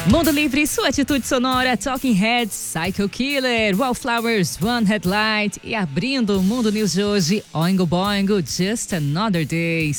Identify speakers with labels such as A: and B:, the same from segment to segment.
A: Mundo Livre, sua atitude sonora, Talking Heads, Psycho Killer, Wallflowers, One Headlight e abrindo o Mundo News de hoje, Oingo Boingo, Just Another Day,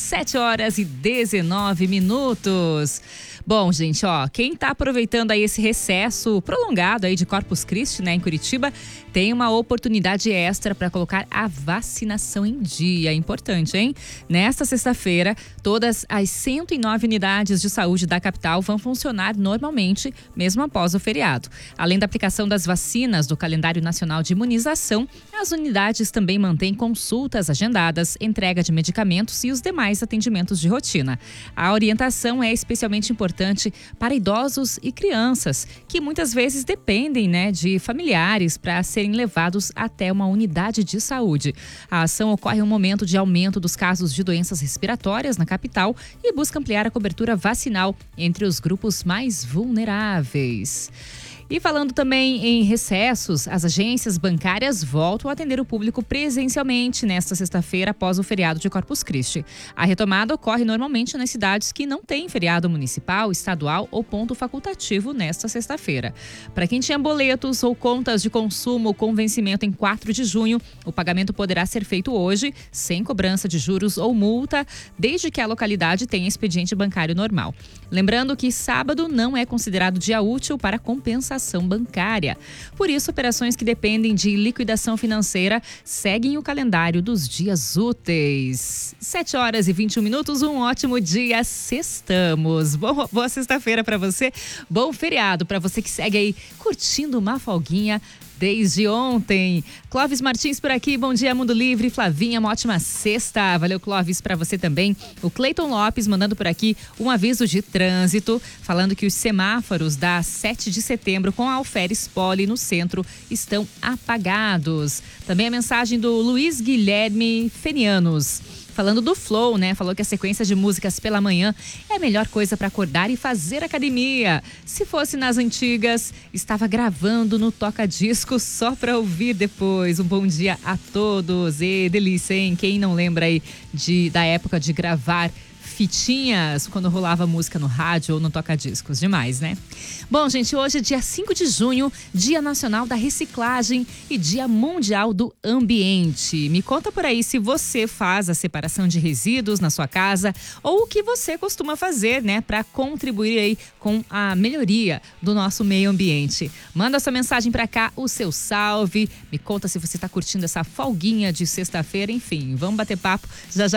A: 7h19. Bom, gente, quem tá aproveitando aí esse recesso prolongado aí de Corpus Christi, né, em Curitiba, tem uma oportunidade extra para colocar a vacinação em dia. É importante, hein? Nesta sexta-feira, todas as 109 unidades de saúde da capital vão funcionar normalmente, mesmo após o feriado. Além da aplicação das vacinas do Calendário Nacional de Imunização, as unidades também mantêm consultas agendadas, entrega de medicamentos e os demais atendimentos de rotina. A orientação é especialmente importante para idosos e crianças, que muitas vezes dependem, de familiares para serem levados até uma unidade de saúde. A ação ocorre em um momento de aumento dos casos de doenças respiratórias na capital e busca ampliar a cobertura vacinal entre os grupos mais vulneráveis. E falando também em recessos, as agências bancárias voltam a atender o público presencialmente nesta sexta-feira após o feriado de Corpus Christi. A retomada ocorre normalmente nas cidades que não têm feriado municipal, estadual ou ponto facultativo nesta sexta-feira. Para quem tinha boletos ou contas de consumo com vencimento em 4 de junho, o pagamento poderá ser feito hoje, sem cobrança de juros ou multa, desde que a localidade tenha expediente bancário normal. Lembrando que sábado não é considerado dia útil para compensação bancária. Por isso, operações que dependem de liquidação financeira seguem o calendário dos dias úteis. 7h21, um ótimo dia, sextamos. Boa sexta-feira para você, bom feriado para você que segue aí curtindo uma folguinha desde ontem. Clóvis Martins por aqui, bom dia Mundo Livre, Flavinha, uma ótima sexta. Valeu, Clóvis, para você também. O Cleiton Lopes mandando por aqui um aviso de trânsito, falando que os semáforos da 7 de setembro com a Alferes Poli no centro estão apagados. Também a mensagem do Luiz Guilherme Fenianos, falando do Flow, falou que a sequência de músicas pela manhã é a melhor coisa para acordar e fazer academia. Se fosse nas antigas, estava gravando no toca-disco só para ouvir depois. Um bom dia a todos. E delícia, hein? Quem não lembra aí da época de gravar fitinhas quando rolava música no rádio ou no toca-discos, demais, né? Bom, gente, hoje é dia 5 de junho, Dia Nacional da Reciclagem e Dia Mundial do Ambiente. Me conta por aí se você faz a separação de resíduos na sua casa ou o que você costuma fazer, para contribuir aí com a melhoria do nosso meio ambiente. Manda sua mensagem para cá, o seu salve, me conta se você está curtindo essa folguinha de sexta-feira, enfim, vamos bater papo já já.